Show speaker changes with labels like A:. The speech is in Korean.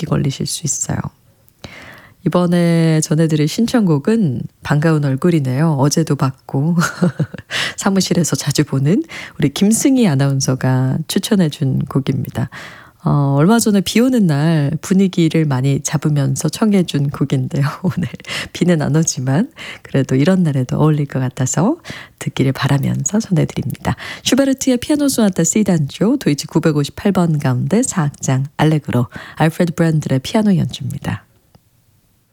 A: 감기 걸리실 수 있어요. 이번에 전해드릴 신청곡은 반가운 얼굴이네요. 어제도 봤고 사무실에서 자주 보는 우리 김승희 아나운서가 추천해준 곡입니다. 얼마 전에 비 오는 날 분위기를 많이 잡으면서 청해준 곡인데요. 오늘 비는 안 오지만 그래도 이런 날에도 어울릴 것 같아서 듣기를 바라면서 전해드립니다. 슈베르트의 피아노 소나타 C단조 도이치 958번 가운데 4악장 알레그로 알프레드 브랜들의 피아노 연주입니다.